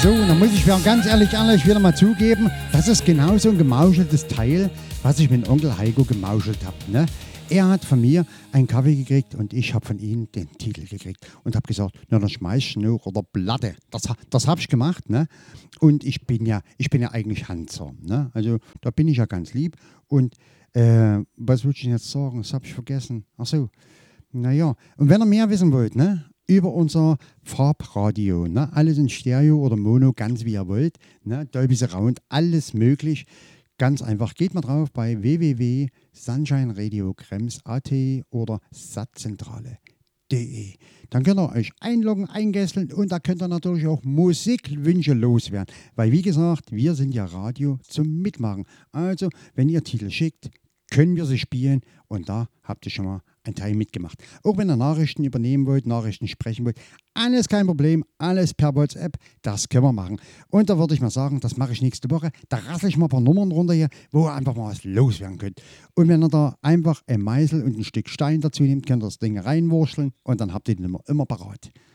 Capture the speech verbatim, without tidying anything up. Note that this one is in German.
So, und dann muss ich mir ganz ehrlich, ehrlich wieder mal zugeben, das ist genau so ein gemauscheltes Teil, was ich mit Onkel Heiko gemauschelt habe. Ne? Er hat von mir einen Kaffee gekriegt und ich habe von ihm den Titel gekriegt und habe gesagt, na dann schmeiß Schnur oder Platte. Das, das habe ich gemacht. Ne? Und ich bin ja, ich bin ja eigentlich Hanser. Ne? Also da bin ich ja ganz lieb. Und äh, was wollte ich denn jetzt sagen? Das habe ich vergessen. Ach so, naja. Und wenn ihr mehr wissen wollt, ne? Über unser Farbradio, ne? Alles in Stereo oder Mono, ganz wie ihr wollt, ne? Dolby Surround, alles möglich. Ganz einfach, geht mal drauf bei w w w punkt sunshine radio krems punkt a t oder sattzentrale punkt de. Dann könnt ihr euch einloggen, eingesseln und da könnt ihr natürlich auch Musikwünsche loswerden. Weil wie gesagt, wir sind ja Radio zum Mitmachen. Also, wenn ihr Titel schickt, können wir sie spielen und da habt ihr schon mal einen Teil mitgemacht. Auch wenn ihr Nachrichten übernehmen wollt, Nachrichten sprechen wollt, alles kein Problem, alles per WhatsApp, das können wir machen. Und da würde ich mal sagen, das mache ich nächste Woche, da rassel ich mal ein paar Nummern runter hier, wo ihr einfach mal was loswerden könnt. Und wenn ihr da einfach ein Meißel und ein Stück Stein dazu nehmt, könnt ihr das Ding reinwurschteln und dann habt ihr den immer, immer parat.